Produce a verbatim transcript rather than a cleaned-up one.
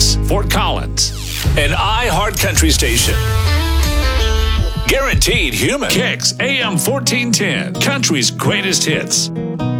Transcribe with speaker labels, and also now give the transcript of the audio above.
Speaker 1: Phoenix, Fort Collins. An iHeart Country station. Guaranteed human. Kicks A M fourteen ten. Country's greatest hits.